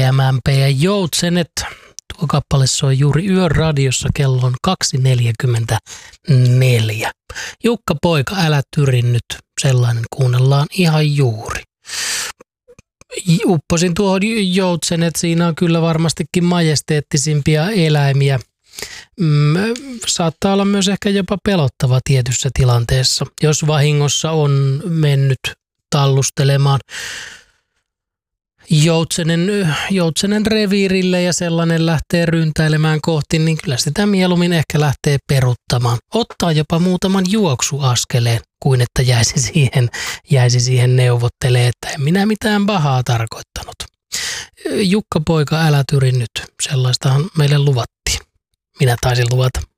PMMP ja Joutsenet. Tuo kappale soi juuri Yön radiossa, kello on 2.44. Jukka Poika, älä tyrin nyt, sellainen kuunnellaan ihan juuri. Upposin tuohon Joutsenet, siinä on kyllä varmastikin majesteettisimpia eläimiä. Saattaa olla myös ehkä jopa pelottava tietyssä tilanteessa, jos vahingossa on mennyt tallustelemaan joutsenen reviirille ja sellainen lähtee ryntäilemään kohti, niin kyllä sitä mieluummin ehkä lähtee peruttamaan. Ottaa jopa muutaman juoksuaskeleen, kuin että jäisi siihen neuvottelemaan, että en minä mitään pahaa tarkoittanut. Jukka Poika, älä tyri nyt. Sellaistahan meille luvattiin. Minä taisin luvata.